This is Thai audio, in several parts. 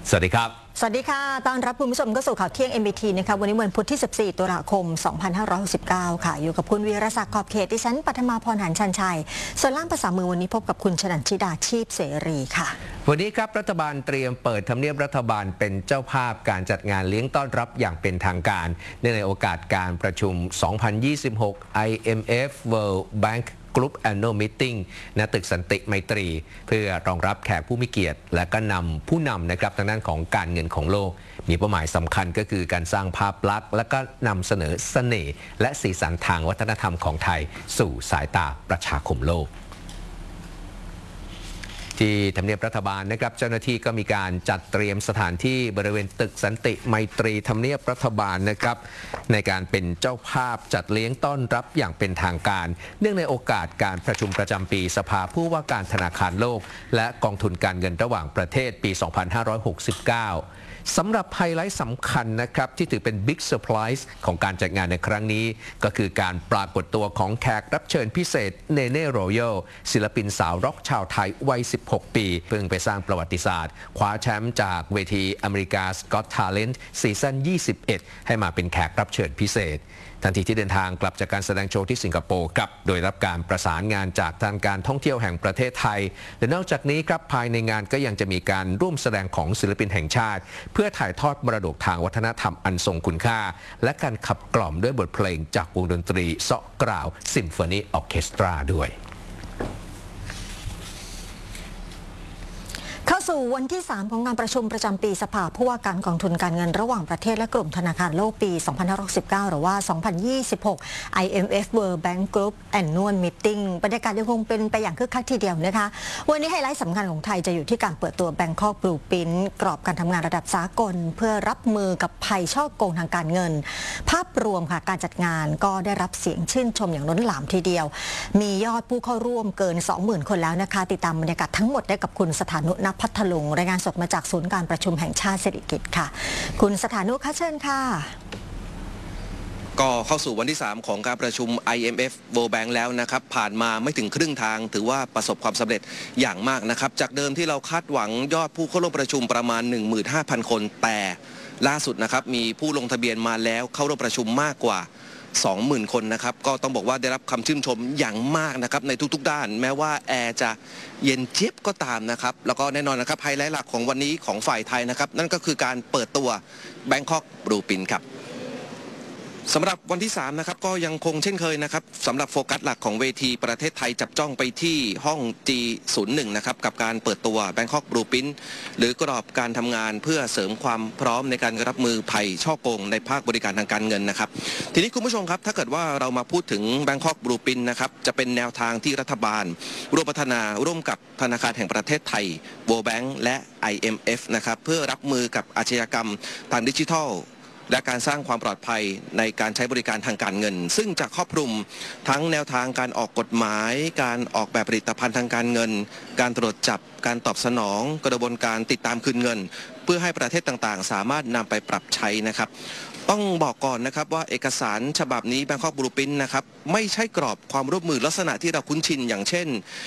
สวัสดีครับสวัสดีค่ะต้อนรับคุณผู้ชมเข้าสู่ข่าวเที่ยง MBT นะคะวันนี้วันพุธที่ 14 ตุลาคม 2569 ค่ะอยู่กับคุณวีรศักดิ์ขอบเขตดิฉันปัทมาพรหันชันชัยส่วนล่ามภาษามือวันนี้พบกับคุณชนันชิดาชีพเสรีค่ะวันนี้ครับรัฐบาลเตรียมเปิดทำเนียบรัฐบาลเป็นเจ้าภาพการจัดงานเลี้ยงต้อนรับอย่างเป็นทางการในโอกาสการประชุม 2026 IMF World Bank Group Annual Meeting ณ ตึกสันติไมตรีเพื่อรองรับแขกผู้มีเกียรติและก็นำผู้นำนะครับทางด้านของการเงินของโลกมีเป้าหมายสำคัญก็คือการสร้างภาพลักษณ์และก็นำเสนอเสน่ห์และสีสันทางวัฒนธรรมของไทยสู่สายตาประชาคมโลกที่ทำเนียบรัฐบาลนะครับเจ้าหน้าที่ก็มีการจัดเตรียมสถานที่บริเวณตึกสันติไมตรีทำเนียบรัฐบาลนะครับในการเป็นเจ้าภาพจัดเลี้ยงต้อนรับอย่างเป็นทางการเนื่องในโอกาสการประชุมประจำปีสภาผู้ว่าการธนาคารโลกและกองทุนการเงินระหว่างประเทศปี 2569สำหรับไฮไลท์สำคัญนะครับที่ถือเป็นบิ๊กเซอร์ไพรส์ของการจัดงานในครั้งนี้ก็คือการปรากฏตัวของแขกรับเชิญพิเศษเนเน่โรยัลศิลปินสาวร็อกชาวไทยวัย 16 ปีเพิ่งไปสร้างประวัติศาสตร์คว้าแชมป์จากเวทีอเมริกาสกอตทาเลนต์ซีซั่น 21 ให้มาเป็นแขกรับเชิญพิเศษทันทีที่เดินทางกลับจากการแสดงโชว์ที่สิงคโปร์ครับโดยรับการประสานงานจากทางการท่องเที่ยวแห่งประเทศไทยและนอกจากนี้ครับภายในงานก็ยังจะมีการร่วมแสดงของศิลปินแห่งชาติเพื่อถ่ายทอดมรดกทางวัฒนธรรมอันทรงคุณค่าและการขับกล่อมด้วยบทเพลงจากวงดนตรีเซาะกล่าวซิมโฟนีออร์เคสตราด้วยเข้าสู่วันที่ 3 ของงานประชุมประจำปีสภาผู้ว่าการกองทุนการเงินระหว่างประเทศและกลุ่มธนาคารโลกปี 2519 หรือว่า 2026 IMF World Bank Group Annual Meeting บรรยากาศยังคงเป็นไปอย่างคึกคักทีเดียวนะคะวันนี้ไฮไลท์สำคัญของไทยจะอยู่ที่การเปิดตัว Bangkok Blueprint กรอบการทำงานระดับสากลเพื่อรับมือกับภัยฉ้อโกงทางการเงินภาพรวมค่ะการจัดงานก็ได้รับเสียงชื่นชมอย่างล้นหลามทีเดียวมียอดผู้เข้าร่วมเกิน 20,000 คนแล้วนะคะติดตามบรรยากาศทั้งหมดได้กับคุณสถานุณพัทลุงรายงานสดมาจากศูนย์การประชุมแห่งชาติสิริกิติ์ค่ะคุณสถานุคะเชิญค่ะก็เข้าสู่วันที่ 3 ของการประชุม IMF World Bank แล้วนะครับผ่านมาไม่ถึงครึ่งทางถือว่าประสบความสำเร็จอย่างมากนะครับจากเดิมที่เราคาดหวังยอดผู้เข้าร่วมประชุมประมาณ 15,000 คนแต่ล่าสุดนะครับมีผู้ลงทะเบียนมาแล้วเข้าร่วมประชุมมากกว่า20,000 คนนะครับก็ต้องบอกว่าได้รับคำชื่นชมอย่างมากนะครับในทุกๆด้านแม้ว่าแอร์จะเย็นเจี๊ยบก็ตามนะครับแล้วก็แน่นอนนะครับไฮไลท์หลักของวันนี้ของฝ่ายไทยนะครับนั่นก็คือการเปิดตัว Bangkok Blueprint ครับสำหรับวันที่3นะครับก็ยังคงเช่นเคยนะครับสำหรับโฟกัสหลักของเวทีประเทศไทยจับจ้องไปที่ห้อง G01 นะครับกับการเปิดตัว Bangkok Blueprint หรือกรอบการทำงานเพื่อเสริมความพร้อมในการรับมือภัยฉ้อโกงในภาคบริการทางการเงินนะครับทีนี้คุณผู้ชมครับถ้าเกิดว่าเรามาพูดถึง Bangkok Blueprint นะครับจะเป็นแนวทางที่รัฐบาลร่วมพัฒนาร่วมกับธนาคารแห่งประเทศไทย World Bank และ IMF นะครับเพื่อรับมือกับอาชญากรรมทางดิจิทัลและการสร้างความปลอดภัยในการใช้บริการทางการเงินซึ่งจะครอบคลุมทั้งแนวทางการออกกฎหมายการออกแบบผลิตภัณฑ์ทางการเงินการตรวจจับการตอบสนองกระบวนการติดตามคืนเงินเพื่อให้ประเทศต่างๆสามารถนำไปปรับใช้นะครับต้องบอกก่อนนะครับว่าเอกสารฉบับนี้ Bangkok Blueprint นะครับไม่ใช่กรอบความร่วมมือลักษณะที่เราคุ้นชินอย่างเช่น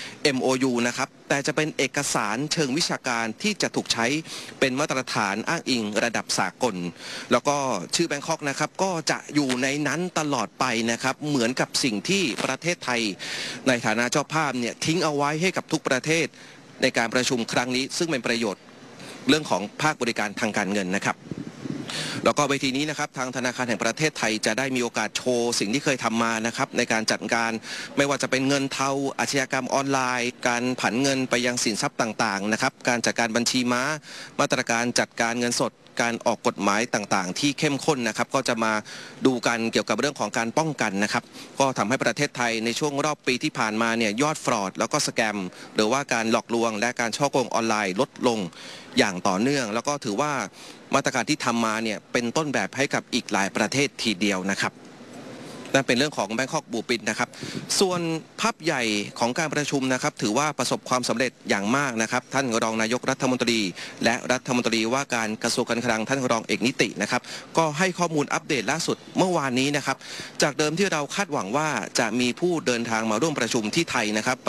MOU นะครับแต่จะเป็นเอกสารเชิงวิชาการที่จะถูกใช้เป็นมาตรฐานอ้างอิงระดับสากลแล้วก็ชื่อ Bangkok นะครับก็จะอยู่ในนั้นตลอดไปนะครับเหมือนกับสิ่งที่ประเทศไทยในฐานะเจ้าภาพเนี่ยทิ้งเอาไว้ให้กับทุกประเทศในการประชุมครั้งนี้ซึ่งเป็นประโยชน์เรื่องของภาคบริการทางการเงินนะครับแล้วก็เวทีนี้นะครับทางธนาคารแห่งประเทศไทยจะได้มีโอกาสโชว์สิ่งที่เคยทำมานะครับในการจัดการไม่ว่าจะเป็นเงินเทาอาชญากรรมออนไลน์การผันเงินไปยังสินทรัพย์ต่างๆนะครับการจัดการบัญชีม้ามาตรการจัดการเงินสดการออกกฎหมายต่างๆที่เข้มข้นนะครับก็จะมาดูกันเกี่ยวกับเรื่องของการป้องกันนะครับก็ทำให้ประเทศไทยในช่วงรอบปีที่ผ่านมาเนี่ยยอดฟรอดแล้วก็สแกมหรือว่าการหลอกลวงและการฉ้อโกงออนไลน์ลดลงอย่างต่อเนื่องแล้วก็ถือว่ามาตรการที่ทำมาเนี่ยเป็นต้นแบบให้กับอีกหลายประเทศทีเดียวนะครับนั่นเป็นเรื่องของ Bangkok Blueprint นะครับส่วนภาพใหญ่ของการประชุมนะครับถือว่าประสบความสำเร็จอย่างมากนะครับท่านรองนายกรัฐมนตรีและรัฐมนตรีว่าการกระทรวงการคลังท่านรองเอกนิตินะครับก็ให้ข้อมูลอัปเดตล่าสุดเมื่อวานนี้นะครับจากเดิมที่เราคาดหวังว่าจะมีผู้เดินทางมาร่วมประชุมที่ไทยนะครับ